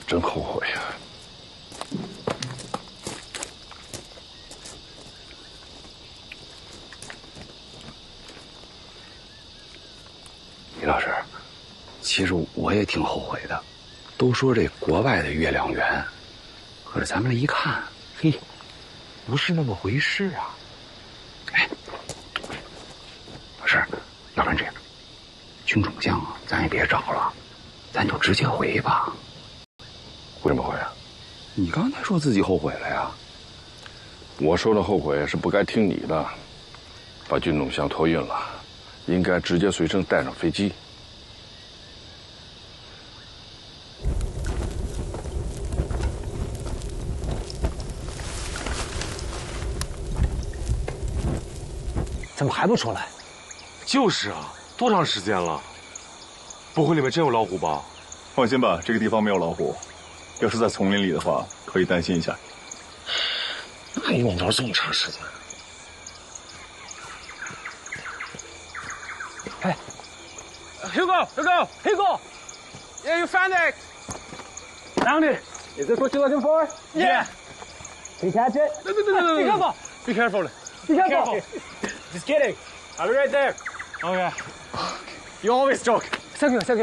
真后悔呀。 李老师，其实我也挺后悔的。都说这国外的月亮圆，可是咱们这一看，嘿，不是那么回事啊。哎，老师，要不然这样，军种像啊，咱也别找了，咱就直接回吧。 为什么回啊？ 你刚才说自己后悔了呀？ 我说的后悔是不该听你的，把军种像托运了，应该直接随身带上飞机。 怎么还不出来？ 就是啊，多长时间了？不会里面真有老虎吧？ 放心吧，这个地方没有老虎。要是在丛林里的话，可以担心一下。 哪用着这么长时间？ 哎 ，Hugo, yeah, you found it. Found it. Is this what you're looking for? Yeah. Can you catch it? No. Be careful. Be careful. Be careful. Just kidding. I'll be right there. Okay. You always joke. Thank you.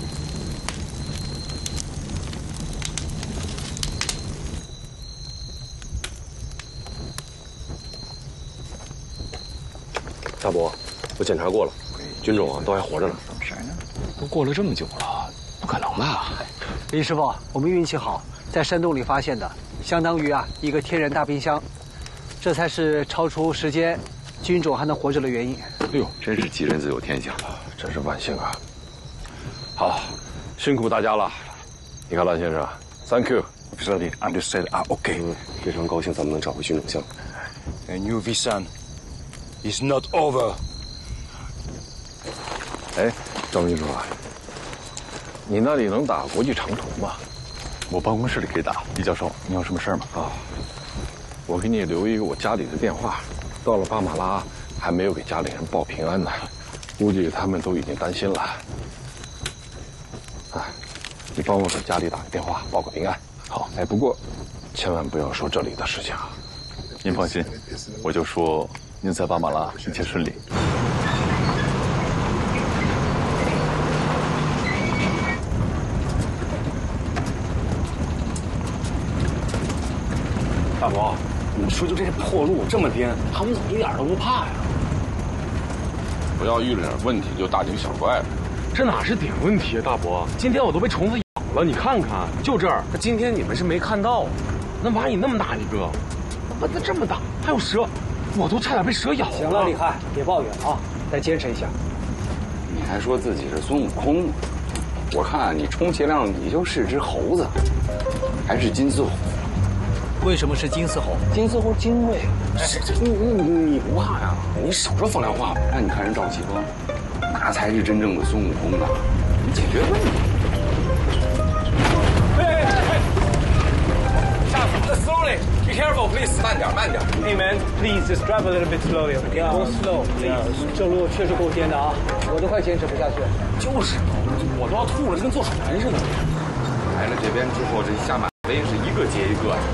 大伯，我检查过了，军种啊都还活着呢。 什么事呢？都过了这么久了，不可能吧？ 林师傅，我们运气好，在山洞里发现的，相当于一个天然大冰箱，这才是超出时间，军种还能活着的原因。 哎呦，真是吉人自有天相， 真是万幸啊！好，辛苦大家了。你看蓝先生 ，Thank you， Study understood 啊 ，OK。 非常高兴咱们能找回军种像。 And you, Visan, is not over。 哎，张秘书啊，你那里能打国际长途吗？ 我办公室里可以打。李教授，你有什么事吗？ 啊，我给你留一个我家里的电话，到了巴马拉还没有给家里人报平安呢，估计他们都已经担心了。啊，你帮我给家里打个电话，报个平安。 好。 哎，不过千万不要说这里的事情啊。 您放心，我就说您在巴马拉一切顺利。 大伯，你说就这破路这么颠，他们怎么一点都不怕呀？ 不要遇了点问题就大惊小怪的。 这哪是点问题啊，大伯！今天我都被虫子咬了，你看看，就这儿。那今天你们是没看到，那蚂蚁那么大一个，蚊子这么大，还有蛇，我都差点被蛇咬了。 行了，李翰，别抱怨啊，再坚持一下。 你还说自己是孙悟空呢？我看你充其量你就是只猴子，还是金丝猴。 为什么是金丝猴？ 金丝猴精锐，你不怕呀？你少说风凉话吧。让你看人赵启峰，那才是真正的孙悟空啊！你解决问题。 下次 slowly, be careful, please. 慢点。 Hey man, please just drive a little bit slowly, okay? Go slow, please. 这路确实够颠的啊，我都快坚持不下去。 就是我都要吐了，就跟坐船似的。来了这边之后，这下马威是一个接一个呀。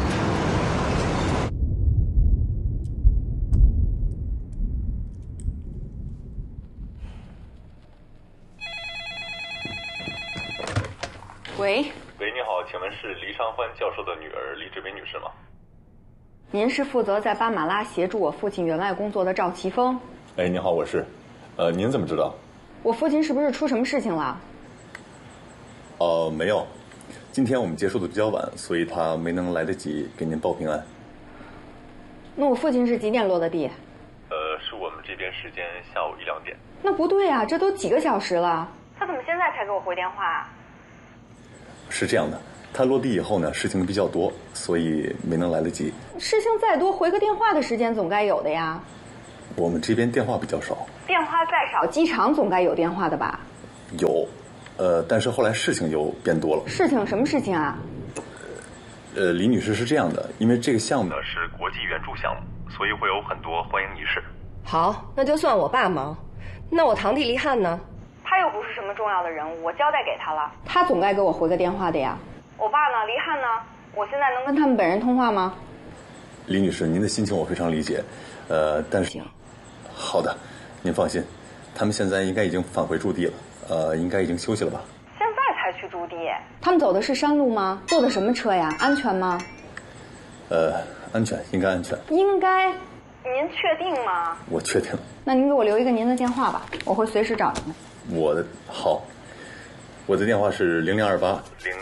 喂， 你好，请问是黎尚欢教授的女儿黎志伟女士吗？ 您是负责在巴马拉协助我父亲员外工作的赵奇峰？ 哎，你好，我是。您怎么知道？ 我父亲是不是出什么事情了？ 没有。今天我们结束的比较晚，所以他没能来得及给您报平安。 那我父亲是几点落的地？ 是我们这边时间下午1、2点。 那不对啊，这都几个小时了，他怎么现在才给我回电话？ 是这样的，他落地以后呢，事情比较多，所以没能来得及。 事情再多，回个电话的时间总该有的呀。 我们这边电话比较少。 电话再少，机场总该有电话的吧？ 有，但是后来事情又变多了。 事情什么事情啊？ 李女士是这样的，因为这个项目呢是国际援助项目，所以会有很多欢迎仪式。 好，那就算我爸忙。那我堂弟黎翰呢？ 他又不是什么重要的人物，我交代给他了，他总该给我回个电话的呀。 我爸呢？黎汉呢？我现在能跟他们本人通话吗？ 李女士，您的心情我非常理解，但是， 行， 好的，您放心，他们现在应该已经返回驻地了，应该已经休息了吧？ 现在才去驻地？他们走的是山路吗？坐的什么车呀？安全吗？ 安全，应该安全。 应该？您确定吗？ 我确定。 那您给我留一个您的电话吧，我会随时找您的。 好，我的电话是0028-023，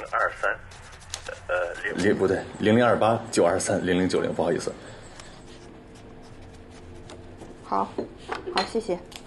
不对，0028-923-0090，不好意思。 好，谢谢。